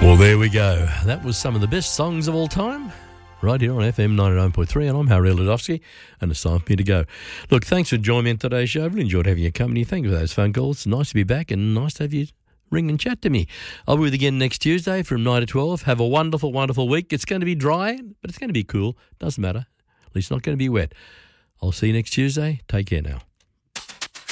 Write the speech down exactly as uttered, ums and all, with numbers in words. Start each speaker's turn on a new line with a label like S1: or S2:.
S1: Well, there we go. That was some of the best songs of all time, right here on F M ninety-nine point three, and I'm Harry Ledowski, and it's time for me to go. Look, thanks for joining me in today's show. I've really enjoyed having your company. Thank you for those phone calls. It's nice to be back and nice to have you ring and chat to me. I'll be with you again next Tuesday from nine to twelve. Have a wonderful, wonderful week. It's going to be dry, but it's going to be cool. Doesn't matter. At least it's not going to be wet. I'll see you next Tuesday. Take care now.